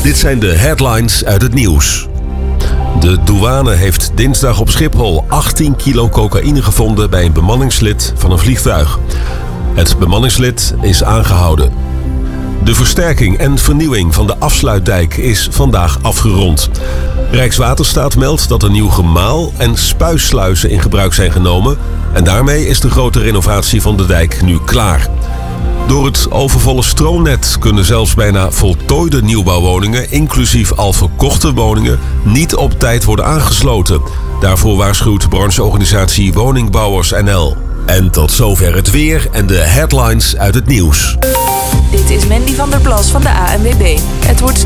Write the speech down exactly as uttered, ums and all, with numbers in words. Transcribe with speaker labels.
Speaker 1: Dit zijn de headlines uit het nieuws. De douane heeft dinsdag op Schiphol achttien kilo cocaïne gevonden bij een bemanningslid van een vliegtuig. Het bemanningslid is aangehouden. De versterking en vernieuwing van de afsluitdijk is vandaag afgerond. Rijkswaterstaat meldt dat er nieuw gemaal en spuissluizen in gebruik zijn genomen en daarmee is de grote renovatie van de dijk nu klaar. Door het overvolle stroomnet kunnen zelfs bijna voltooide nieuwbouwwoningen, inclusief al verkochte woningen, niet op tijd worden aangesloten. Daarvoor waarschuwt brancheorganisatie Woningbouwers N L. En tot zover het weer en de headlines uit het nieuws.
Speaker 2: Dit is Mandy van der Plas van de A N W B. Het wordt